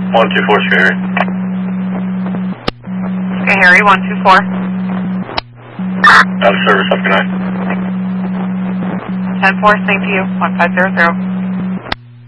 124 Harry. Okay, Harry, 124. Out of service, up good night. 10-4, same to you, 1500.